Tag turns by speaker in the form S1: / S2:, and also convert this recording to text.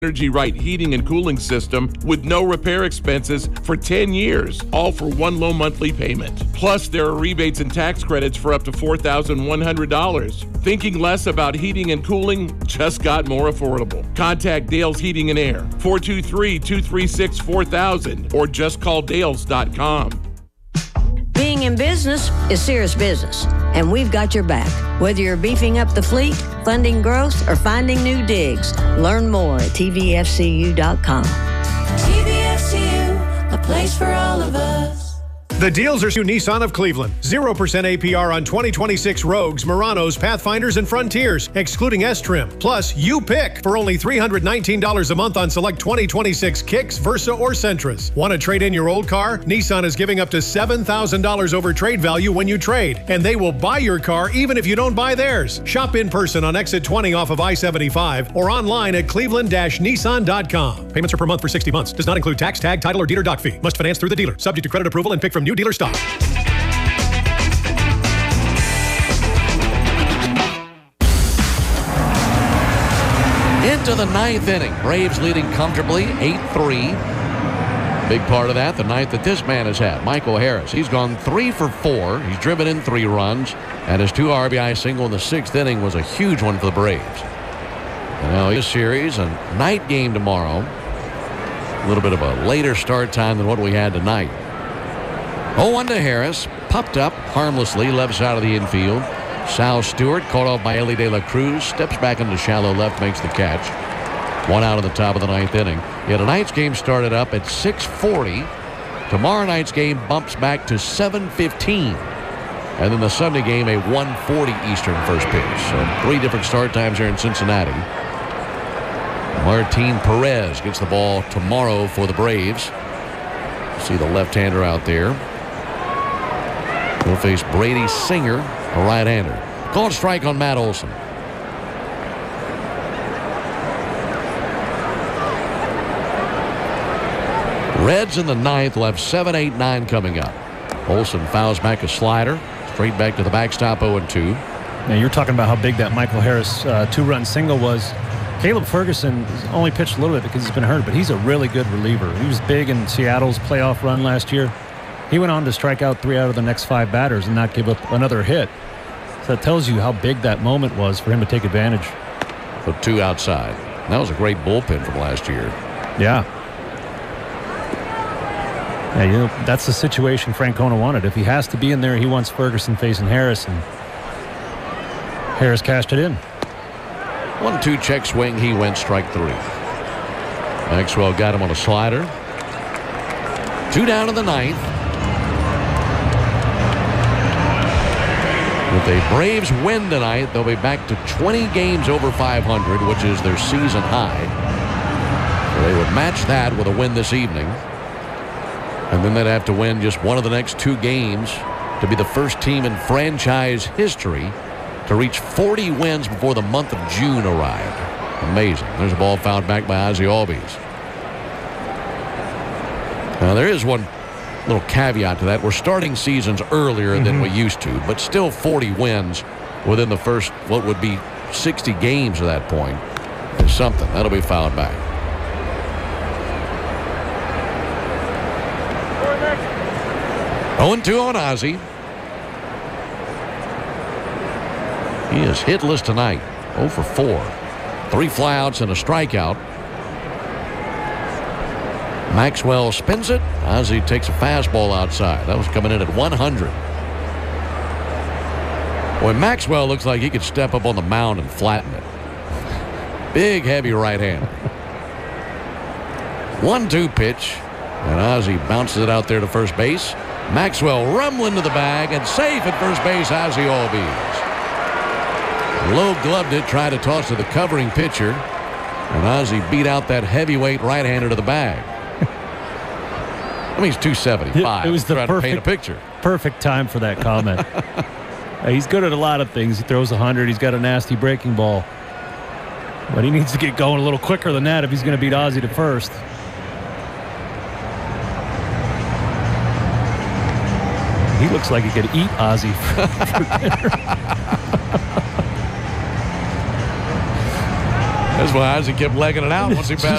S1: Energy Right heating and cooling system with no repair expenses for 10 years, all for one low monthly payment. Plus, there are rebates and tax credits for up to $4,100. Thinking less about heating and cooling just got more affordable. Contact Dale's Heating and Air, 423-236-4000, or just call Dales.com.
S2: Being in business is serious business, and we've got your back. Whether you're beefing up the fleet, funding growth, or finding new digs, learn more at tvfcu.com.
S3: TVFCU, a place for all of us.
S4: The deals are Nissan of Cleveland. 0% APR on 2026 Rogues, Muranos, Pathfinders, and Frontiers, excluding S-Trim. Plus, you pick for only $319 a month on select 2026 Kicks, Versa, or Sentras. Want to trade in your old car? Nissan is giving up to $7,000 over trade value when you trade, and they will buy your car even if you don't buy theirs. Shop in person on exit 20 off of I-75 or online at cleveland-nissan.com. Payments are per month for 60 months. Does not include tax, tag, title, or dealer doc fee. Must finance through the dealer. Subject to credit approval and pick from new dealer stock.
S5: Into the ninth inning. Braves leading comfortably, 8-3. Big part of that, the ninth that this man has had, Michael Harris. He's gone 3 for 4. He's driven in 3 runs, and his 2 RBI single in the 6th inning was a huge one for the Braves. And now this series, a night game tomorrow. A little bit of a later start time than what we had tonight. 0-1 to Harris. Popped up harmlessly left side of the infield. Sal Stewart caught off by Ellie De La Cruz. Steps back into shallow left, makes the catch. 1 out of the top of the 9th inning. Yeah, tonight's game started up at 6:40. Tomorrow night's game bumps back to 7:15. And then the Sunday game, a 1:40 Eastern first pitch. So 3 different start times here in Cincinnati. Martin Perez gets the ball tomorrow for the Braves. See the left-hander out there. He'll face Brady Singer, a right-hander. Called strike on Matt Olson. Reds in the 9th will have 7, 8, 9 coming up. Olson fouls back a slider. Straight back to the backstop, 0-2.
S6: Now you're talking about how big that Michael Harris 2-run single was. Caleb Ferguson only pitched a little bit because he's been hurt, but he's a really good reliever. He was big in Seattle's playoff run last year. He went on to strike out 3 out of the next 5 batters and not give up another hit. So that tells you how big that moment was for him to take advantage.
S5: Put 2 outside. That was a great bullpen from last year.
S6: Yeah. Yeah, you know, that's the situation Francona wanted. If he has to be in there, he wants Ferguson facing Harris, and Harris cashed it in.
S5: 1-2 check swing. He went strike 3. Maxwell got him on a slider. 2 down in the 9th. If the Braves win tonight, they'll be back to 20 games over 500, which is their season high. So they would match that with a win this evening. And then they'd have to win just one of the next 2 games to be the first team in franchise history to reach 40 wins before the month of June arrived. Amazing. There's a ball fouled back by Ozzie Albies. Now, there is one little caveat to that. We're starting seasons earlier than we used to, but still 40 wins within the first, what would be 60 games at that point is something. That'll be fouled back. Oh, 0-2 on Ozzie. He is hitless tonight. 0 for 4. 3 flyouts and a strikeout. Maxwell spins it. Ozzie takes a fastball outside. That was coming in at 100. Boy, Maxwell looks like he could step up on the mound and flatten it. Big, heavy right hand. 1-2 pitch. And Ozzie bounces it out there to first base. Maxwell rumbling to the bag and safe at first base. Ozzie Albies. Low gloved it, tried to toss to the covering pitcher. And Ozzie beat out that heavyweight right-hander to the bag. I mean, he's 275.
S6: It was the
S5: trying to paint a picture.
S6: Perfect time for that comment. He's good at a lot of things. He throws 100. He's got a nasty breaking ball. But he needs to get going a little quicker than that if he's going to beat Ozzie to first. He looks like he could eat Ozzie for dinner.
S5: That's why Ozzie kept legging it out once he passed